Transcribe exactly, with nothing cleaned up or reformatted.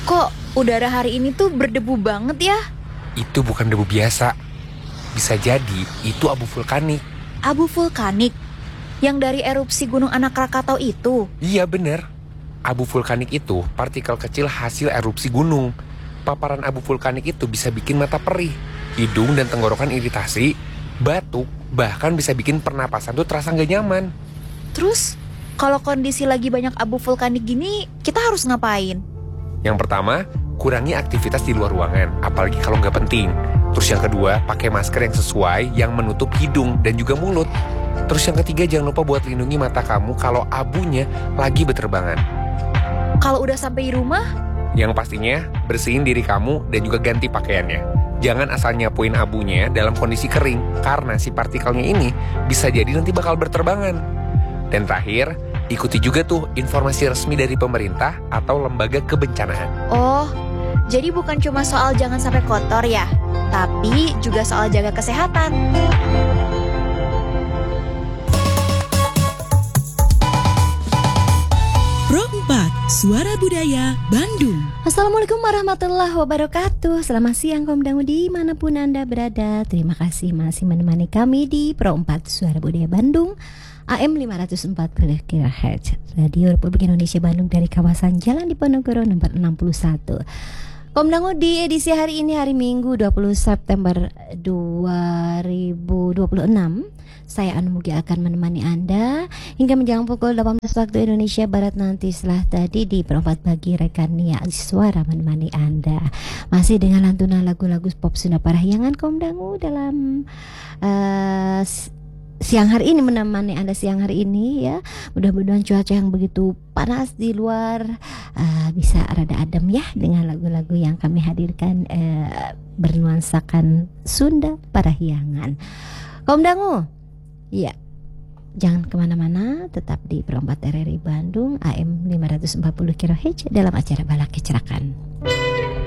Kok udara hari ini tuh berdebu banget ya? Itu bukan debu biasa. Bisa jadi itu abu vulkanik. Abu vulkanik? Yang dari erupsi Gunung Anak Krakatau itu? Iya bener. Abu vulkanik itu partikel kecil hasil erupsi gunung. Paparan abu vulkanik itu bisa bikin mata perih, hidung dan tenggorokan iritasi, batuk, bahkan bisa bikin pernapasan tuh terasa gak nyaman. Terus, kalau kondisi lagi banyak abu vulkanik gini, kita harus ngapain? Yang pertama, kurangi aktivitas di luar ruangan, apalagi kalau nggak penting. Terus yang kedua, pakai masker yang sesuai yang menutup hidung dan juga mulut. Terus yang ketiga, jangan lupa buat lindungi mata kamu kalau abunya lagi berterbangan. Kalau udah sampai di rumah? Yang pastinya, bersihin diri kamu dan juga ganti pakaiannya. Jangan asal nyapuin abunya dalam kondisi kering, karena si partikelnya ini bisa jadi nanti bakal berterbangan. Dan terakhir, ikuti juga tuh informasi resmi dari pemerintah atau lembaga kebencanaan. Oh, jadi bukan cuma soal jangan sampai kotor ya, tapi juga soal jaga kesehatan. Pro empat, Suara Budaya Bandung. Assalamualaikum warahmatullahi wabarakatuh. Selamat siang Kaum Dangu dimanapun Anda berada. Terima kasih masih menemani kami di Pro empat Suara Budaya Bandung A M lima ratus empat puluh kilohertz Radio Republik Indonesia Bandung dari kawasan Jalan Diponegoro nomor enam puluh satu. Kaum Dangu, di edisi hari ini, hari Minggu dua puluh September dua ribu dua puluh enam, saya Anu Mugi akan menemani Anda hingga menjelang pukul delapan belas waktu Indonesia Barat nanti. Setelah tadi di perempat pagi rekan Nia Suara menemani Anda masih dengan lantunan lagu-lagu pop Sunda Parahyangan Kaum Dangu dalam uh, siang hari ini, menemani Anda siang hari ini ya. Mudah-mudahan cuaca yang begitu panas di luar uh, bisa rada adem ya dengan lagu-lagu yang kami hadirkan uh, bernuansakan Sunda Parahyangan. Kaum Dangu, ya, jangan kemana-mana, tetap di Perempat R R I Bandung A M lima ratus empat puluh kilohertz dalam acara Balak Kecerakan.